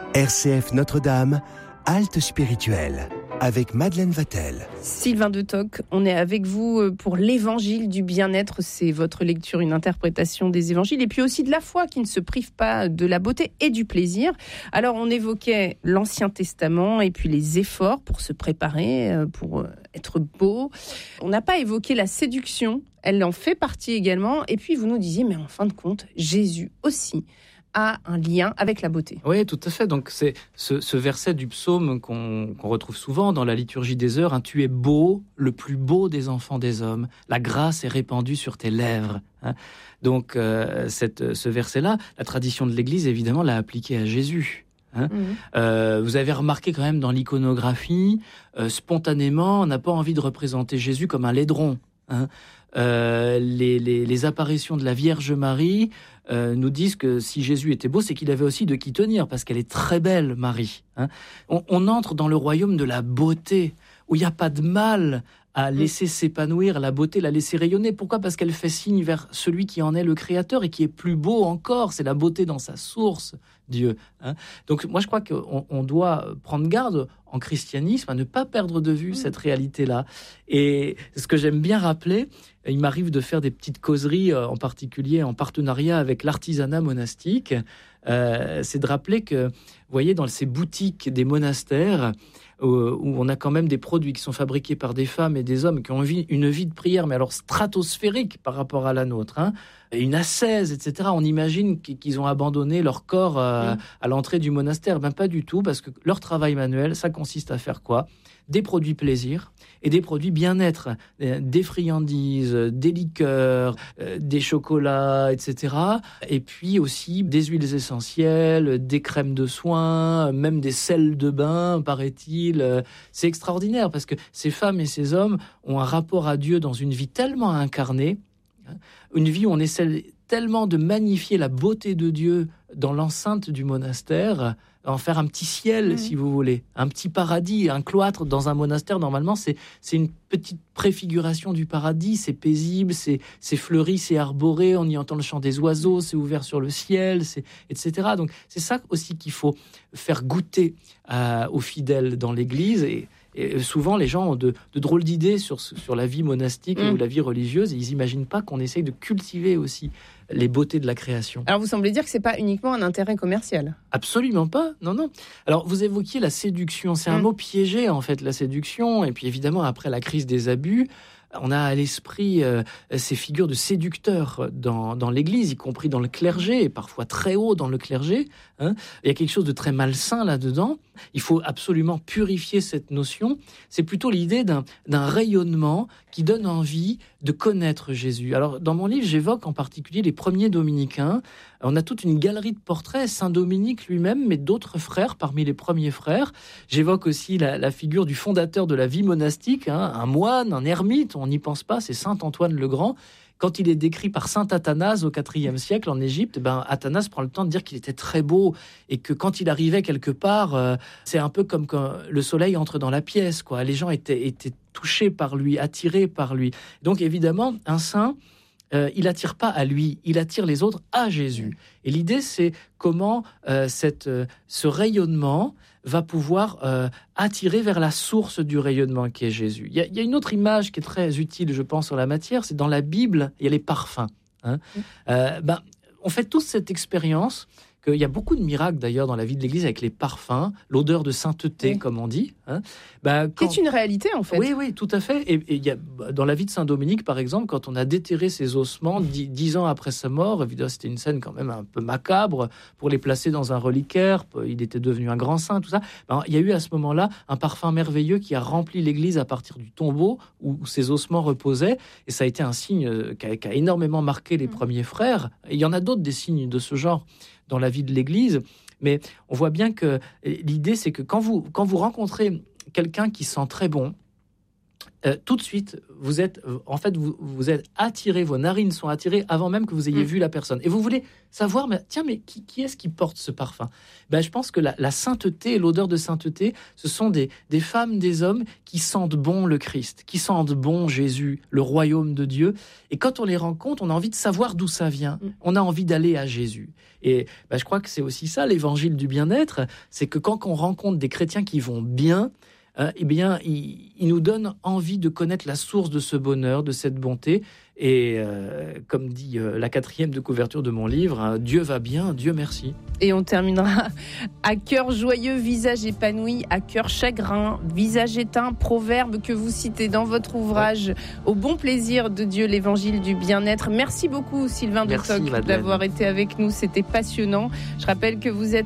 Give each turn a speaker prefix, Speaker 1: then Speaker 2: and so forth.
Speaker 1: RCF Notre-Dame, halte spirituelle, avec Madeleine Vatel.
Speaker 2: Sylvain de Toc, on est avec vous pour l'évangile du bien-être. C'est votre lecture, une interprétation des évangiles, et puis aussi de la foi qui ne se prive pas de la beauté et du plaisir. Alors, on évoquait l'Ancien Testament et puis les efforts pour se préparer, pour être beau. On n'a pas évoqué la séduction, elle en fait partie également. Et puis, vous nous disiez, mais en fin de compte, Jésus aussi a un lien avec la beauté.
Speaker 3: Oui, tout à fait. Donc, c'est ce verset du psaume qu'on retrouve souvent dans la liturgie des heures. Hein, tu es beau, le plus beau des enfants des hommes. La grâce est répandue sur tes lèvres. Hein. Donc, ce verset-là, la tradition de l'Église, évidemment, l'a appliqué à Jésus. Hein. Vous avez remarqué quand même dans l'iconographie, spontanément, on n'a pas envie de représenter Jésus comme un laidron. Hein. Les apparitions de la Vierge Marie nous disent que si Jésus était beau, c'est qu'il avait aussi de qui tenir, parce qu'elle est très belle, Marie. Hein. On entre dans le royaume de la beauté, où il n'y a pas de mal à laisser s'épanouir la beauté, la laisser rayonner. Pourquoi ? Parce qu'elle fait signe vers celui qui en est le créateur et qui est plus beau encore. C'est la beauté dans sa source, Dieu. Hein. Donc moi, je crois qu'on doit prendre garde en christianisme à ne pas perdre de vue cette réalité-là. Et ce que j'aime bien rappeler, il m'arrive de faire des petites causeries, en particulier en partenariat avec l'artisanat monastique, c'est de rappeler que, vous voyez, dans ces boutiques des monastères, où on a quand même des produits qui sont fabriqués par des femmes et des hommes qui ont une vie de prière, mais alors stratosphérique par rapport à la nôtre, hein, une ascèse, etc. On imagine qu'ils ont abandonné leur corps à l'entrée du monastère. Ben pas du tout, parce que leur travail manuel, ça consiste à faire quoi ? Des produits plaisir et des produits bien-être, des friandises, des liqueurs, des chocolats, etc. Et puis aussi des huiles essentielles, des crèmes de soins, même des sels de bain, paraît-il. C'est extraordinaire, parce que ces femmes et ces hommes ont un rapport à Dieu dans une vie tellement incarnée, une vie où on essaie tellement de magnifier la beauté de Dieu dans l'enceinte du monastère, en faire un petit ciel, si vous voulez, un petit paradis. Un cloître dans un monastère, normalement, c'est une petite préfiguration du paradis. C'est paisible, c'est fleuri, c'est arboré, on y entend le chant des oiseaux, c'est ouvert sur le ciel, etc. Donc c'est ça aussi qu'il faut faire goûter aux fidèles dans l'Église. Et souvent, les gens ont de drôles d'idées sur la vie monastique ou la vie religieuse, et ils n'imaginent pas qu'on essaye de cultiver aussi les beautés de la création.
Speaker 2: Alors, vous semblez dire que ce n'est pas uniquement un intérêt commercial ?
Speaker 3: Absolument pas, non. Alors, vous évoquiez la séduction. C'est un mot piégé, en fait, la séduction. Et puis, évidemment, après la crise des abus, on a à l'esprit ces figures de séducteurs dans l'Église, y compris dans le clergé, et parfois très haut dans le clergé. Hein. Il y a quelque chose de très malsain là-dedans. Il faut absolument purifier cette notion. C'est plutôt l'idée d'un rayonnement qui donne envie de connaître Jésus. Alors, dans mon livre, j'évoque en particulier les premiers dominicains. On a toute une galerie de portraits, Saint Dominique lui-même, mais d'autres frères parmi les premiers frères. J'évoque aussi la figure du fondateur de la vie monastique, hein, un moine, un ermite, on n'y pense pas, c'est Saint Antoine le Grand. Quand il est décrit par saint Athanase au IVe siècle en Égypte, Athanase prend le temps de dire qu'il était très beau et que quand il arrivait quelque part, c'est un peu comme quand le soleil entre dans la pièce, quoi. Les gens étaient touchés par lui, attirés par lui. Donc évidemment, un saint, il attire pas à lui, il attire les autres à Jésus. Et l'idée, c'est comment ce rayonnement va pouvoir attirer vers la source du rayonnement qui est Jésus. Il y a une autre image qui est très utile, je pense, en la matière, c'est dans la Bible, il y a les parfums. Hein. On fait tous cette expérience qu'il y a beaucoup de miracles d'ailleurs dans la vie de l'Église avec les parfums, l'odeur de sainteté, comme on dit. Hein.
Speaker 2: C'est une réalité en fait.
Speaker 3: Oui, tout à fait. Et il y a, dans la vie de Saint Dominique, par exemple, quand on a déterré ses ossements 10 ans après sa mort, évidemment c'était une scène quand même un peu macabre, pour les placer dans un reliquaire, il était devenu un grand saint, tout ça. Il y a eu à ce moment-là un parfum merveilleux qui a rempli l'Église à partir du tombeau où ses ossements reposaient, et ça a été un signe qui a énormément marqué les premiers frères. Et il y en a d'autres des signes de ce genre dans la vie de l'Église, mais on voit bien que l'idée, c'est que quand vous rencontrez quelqu'un qui sent très bon, tout de suite, vous êtes attiré, vos narines sont attirées avant même que vous ayez vu la personne. Et vous voulez savoir, mais qui est-ce qui porte ce parfum ? Je pense que la sainteté et l'odeur de sainteté, ce sont des femmes, des hommes qui sentent bon le Christ, qui sentent bon Jésus, le royaume de Dieu. Et quand on les rencontre, on a envie de savoir d'où ça vient. On a envie d'aller à Jésus. Et je crois que c'est aussi ça, l'évangile du bien-être, c'est que quand on rencontre des chrétiens qui vont bien, il nous donne envie de connaître la source de ce bonheur, de cette bonté. Et comme dit la 4e de couverture de mon livre, Dieu va bien, Dieu merci.
Speaker 2: Et on terminera à cœur joyeux, visage épanoui, à cœur chagrin, visage éteint, proverbe que vous citez dans votre ouvrage Au bon plaisir de Dieu, l'évangile du bien-être. Merci beaucoup Sylvain de Toc d'avoir été avec nous, c'était passionnant. Je rappelle que vous êtes